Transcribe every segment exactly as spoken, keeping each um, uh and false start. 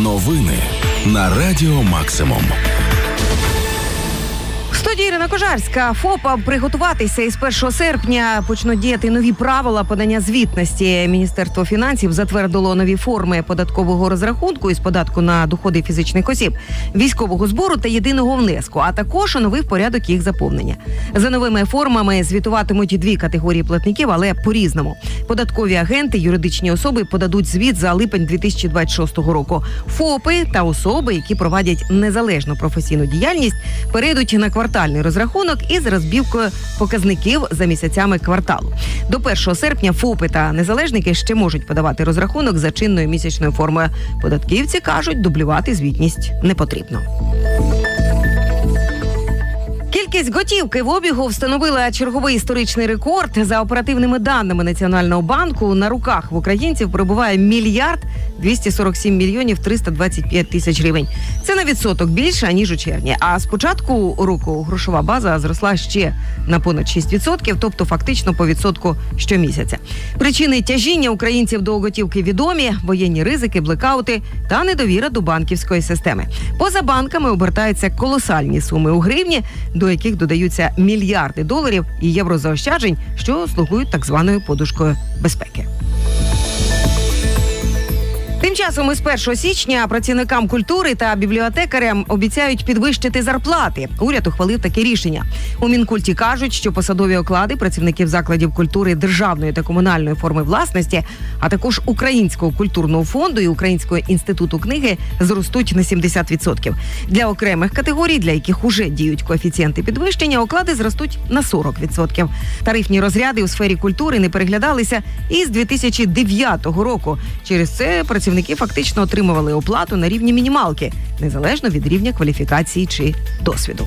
Новини на Радіо Максимум. В студії Ірина Кожарська. ФОПа приготуватися. Із першого серпня почнуть діяти нові правила подання звітності. Міністерство фінансів затвердило нові форми податкового розрахунку із податку на доходи фізичних осіб, військового збору та єдиного внеску, а також оновив порядок їх заповнення. За новими формами звітуватимуть дві категорії платників, але по-різному. Податкові агенти, юридичні особи подадуть звіт за липень дві тисячі двадцять шостого року. ФОПи та особи, які проводять незалежну професійну діяльність, перейдуть на квартальний розрахунок із розбивкою показників за місяцями кварталу. До першого серпня ФОПи та незалежники ще можуть подавати розрахунок за чинною місячною формою. Податківці кажуть, дублювати звітність не потрібно. Кількість готівки в обігу встановила черговий історичний рекорд. За оперативними даними Національного банку, на руках в українців перебуває мільярд двісті сорок сім мільйонів триста двадцять п'ять тисяч гривень. Це на відсоток більше, ніж у червні. А з початку року грошова база зросла ще на понад шість відсотків, тобто фактично по відсотку щомісяця. Причини тяжіння українців до готівки відомі: воєнні ризики, блекаути та недовіра до банківської системи. Поза банками обертаються колосальні суми у гривні, до яких додаються мільярди доларів і єврозаощаджень, що слугують так званою подушкою безпеки. Тим часом із першого січня працівникам культури та бібліотекарям обіцяють підвищити зарплати. Уряд ухвалив таке рішення. У Мінкульті кажуть, що посадові оклади працівників закладів культури державної та комунальної форми власності, а також Українського культурного фонду і Українського інституту книги зростуть на сімдесят відсотків. Для окремих категорій, для яких уже діють коефіцієнти підвищення, оклади зростуть на сорок відсотків. Тарифні розряди у сфері культури не переглядалися із дві тисячі дев'ятого року. Через це працівники Працівники фактично отримували оплату на рівні мінімалки, незалежно від рівня кваліфікації чи досвіду.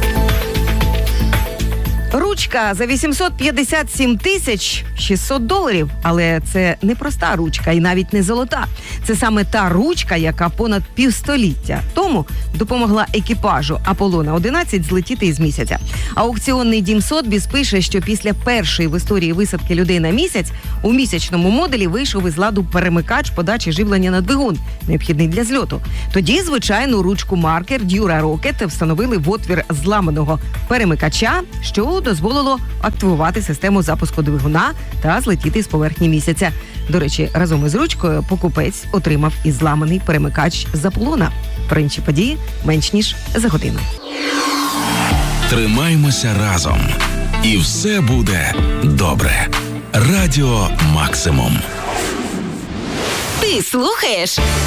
Ручка за вісімсот п'ятдесят сім тисяч шістсот доларів. Але це не проста ручка і навіть не золота. Це саме та ручка, яка понад півстоліття тому допомогла екіпажу Аполлона одинадцять злетіти із місяця. Аукціонний дім Сотбіс пише, що після першої в історії висадки людей на місяць у місячному модулі вийшов із ладу перемикач подачі живлення на двигун, необхідний для зльоту. Тоді звичайну ручку-маркер Dura Rocket встановили в отвір зламаного перемикача, що дозволило активувати систему запуску двигуна та злетіти з поверхні місяця. До речі, разом із ручкою покупець отримав і зламаний перемикач з Аполлона. Про інші події менш ніж за годину. Тримаймося разом. І все буде добре. Радіо Максимум. Ти слухаєш